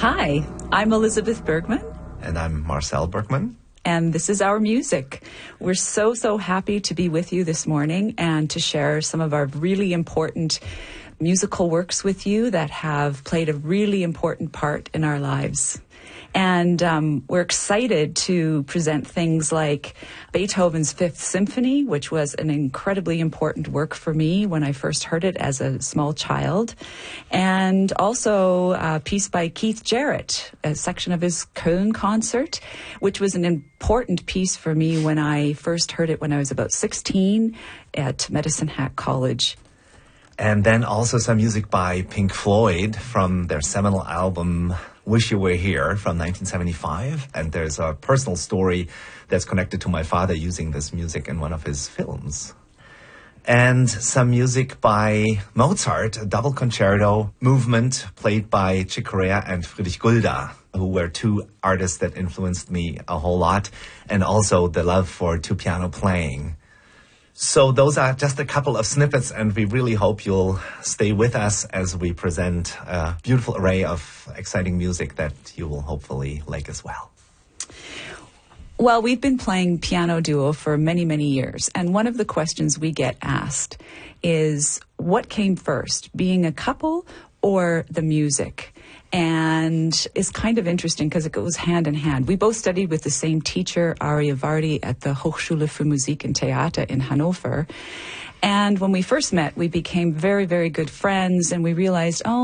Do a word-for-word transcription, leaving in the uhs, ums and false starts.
Hi, I'm Elizabeth Bergman. And I'm Marcel Bergman. And this is Our Music. We're so, so happy to be with you this morning and to share some of our really important musical works with you that have played a really important part in our lives. And um, we're excited to present things like Beethoven's Fifth Symphony, which was an incredibly important work for me when I first heard it as a small child. And also a piece by Keith Jarrett, a section of his Köln concert, which was an important piece for me when I first heard it when I was about sixteen at Medicine Hat College. And then also some music by Pink Floyd from their seminal album Wish You Were Here from nineteen seventy-five. And there's a personal story that's connected to my father using this music in one of his films. And some music by Mozart, a double concerto movement played by Chick Corea and Friedrich Gulda, who were two artists that influenced me a whole lot, and also the love for two piano playing. So those are just a couple of snippets, and we really hope you'll stay with us as we present a beautiful array of exciting music that you will hopefully like as well. Well, we've been playing piano duo for many, many years, and one of the questions we get asked is, what came first, being a couple or the music? And it's kind of interesting because it goes hand in hand. We both studied with the same teacher, Ari Avardi, at the Hochschule für Musik und Theater in Hanover. And when we first met, we became very, very good friends, and we realized, oh,